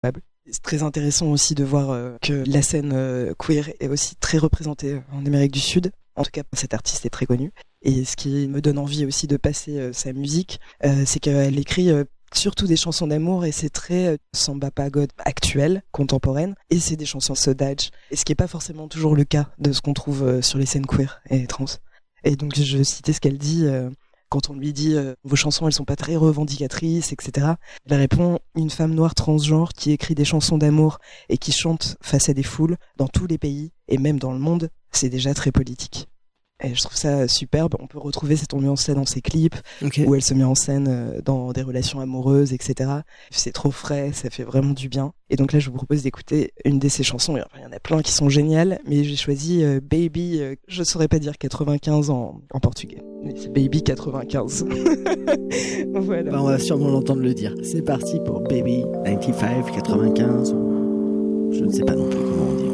C'est très intéressant aussi de voir que la scène queer est aussi très représentée en Amérique du Sud. En tout cas, cet artiste est très connu. Et ce qui me donne envie aussi de passer sa musique, c'est qu'elle écrit surtout des chansons d'amour et c'est très samba pagode actuelle, contemporaine. Et c'est des chansons sodage. Et ce qui n'est pas forcément toujours le cas de ce qu'on trouve sur les scènes queer et trans. Et donc je citais ce qu'elle dit quand on lui dit vos chansons elles sont pas très revendicatrices, etc. Elle répond une femme noire transgenre qui écrit des chansons d'amour et qui chante face à des foules dans tous les pays et même dans le monde, c'est déjà très politique. Et je trouve ça superbe. On peut retrouver cette ambiance dans ses clips, où elle se met en scène dans des relations amoureuses, etc. C'est trop frais, ça fait vraiment du bien. Et donc là, je vous propose d'écouter une de ses chansons. Il y en a plein qui sont géniales, mais j'ai choisi Baby, je saurais pas dire 95 en portugais. Mais c'est Baby 95. Voilà. On va sûrement l'entendre le dire. C'est parti pour Baby 95, 95. Je ne sais pas non plus.